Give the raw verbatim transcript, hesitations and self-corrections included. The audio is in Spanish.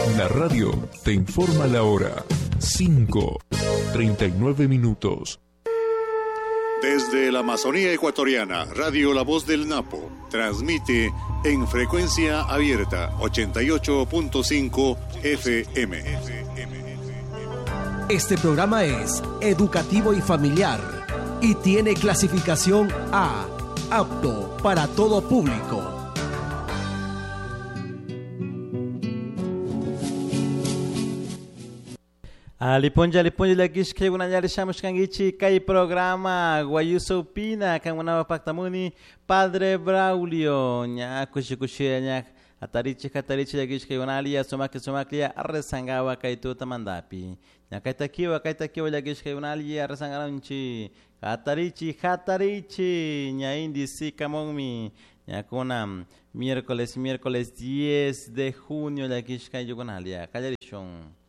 La radio te informa la hora. cinco, treinta y nueve minutos. Desde la Amazonía ecuatoriana, Radio La Voz del Napo transmite en frecuencia abierta ochenta y ocho punto cinco F M. Este programa es educativo y familiar y tiene clasificación A, apto para todo público. Aliponja aliponja lagi kay una nyari shamush kangichi kay programa Guayuso Pina kang una paktamuni Padre Braulio nya kushi kushi nya atarichi katarichi lagi kay una alia somaki somaki arresangawa kay tu tamandapi nya kay takiwa kay takiwa lagi kay una alia arresangaranchi atarichi hatarichi nya indi si kamonmi nya kuna miércoles miércoles diez de junio lagi kay una alia kallarishon